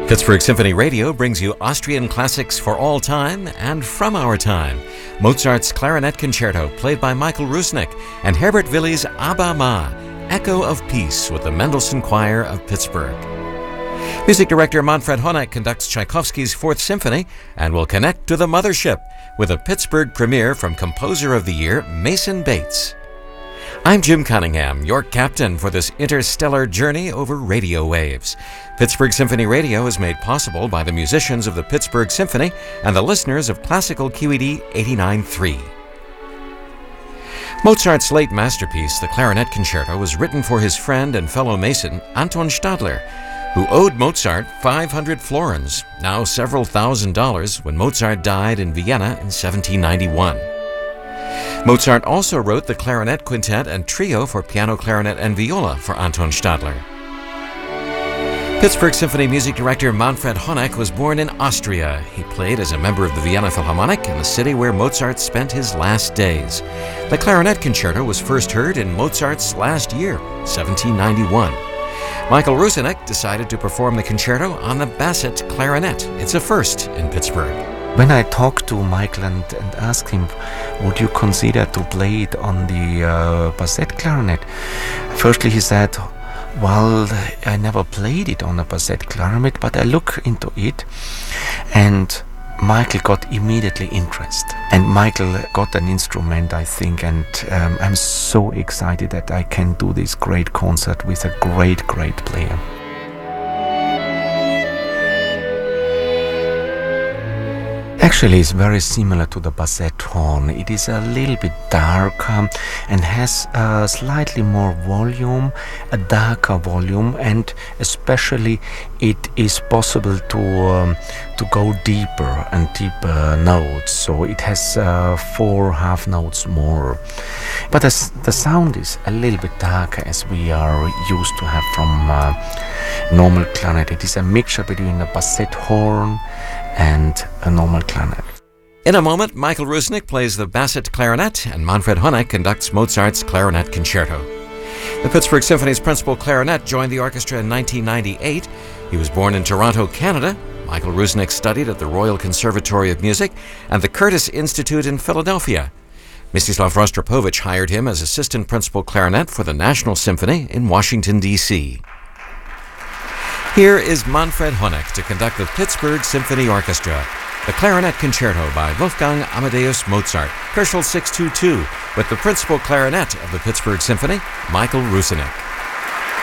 Pittsburgh Symphony Radio brings you Austrian classics for all time and from our time. Mozart's Clarinet Concerto, played by Michael Rusnick, and Herbert Willi's Abba Ma, Echo of Peace with the Mendelssohn Choir of Pittsburgh. Music director Manfred Honeck conducts Tchaikovsky's Fourth Symphony and will connect to the mothership with a Pittsburgh premiere from Composer of the Year Mason Bates. I'm Jim Cunningham, your captain for this interstellar journey over radio waves. Pittsburgh Symphony Radio is made possible by the musicians of the Pittsburgh Symphony and the listeners of Classical QED 89.3. Mozart's late masterpiece, the Clarinet Concerto, was written for his friend and fellow Mason, Anton Stadler, who owed Mozart 500 florins, now several $1,000s, when Mozart died in Vienna in 1791. Mozart also wrote the Clarinet Quintet and Trio for piano, clarinet, and viola for Anton Stadler. Pittsburgh Symphony music director Manfred Honeck was born in Austria. He played as a member of the Vienna Philharmonic in the city where Mozart spent his last days. The Clarinet Concerto was first heard in Mozart's last year, 1791. Michael Rusnick decided to perform the concerto on the Bassett clarinet. It's a first in Pittsburgh. When I talked to Michael and asked him, would you consider to play it on the Bassett clarinet? Firstly, he said, well, I never played it on a Bassett clarinet, but I looked into it, and Michael got immediately interested. And Michael got an instrument, I think, and I'm so excited that I can do this great concert with a great player. Actually, it's very similar to the Bassett horn. It is a little bit darker and has a slightly more volume, a darker volume, and especially it is possible to go deeper and deeper notes. So it has 4 half notes more. But the sound is a little bit darker as we are used to have from normal clarinet. It is a mixture between a Bassett horn and a normal clarinet. In a moment, Michael Rusnick plays the Bassett clarinet and Manfred Honeck conducts Mozart's Clarinet Concerto. The Pittsburgh Symphony's principal clarinet joined the orchestra in 1998. He was born in Toronto, Canada. Michael Rusnick studied at the Royal Conservatory of Music and the Curtis Institute in Philadelphia. Mstislav Rostropovich hired him as assistant principal clarinet for the National Symphony in Washington, D.C. Here is Manfred Honeck to conduct the Pittsburgh Symphony Orchestra, the Clarinet Concerto by Wolfgang Amadeus Mozart, Köchel 622, with the principal clarinet of the Pittsburgh Symphony, Michael Rusnick.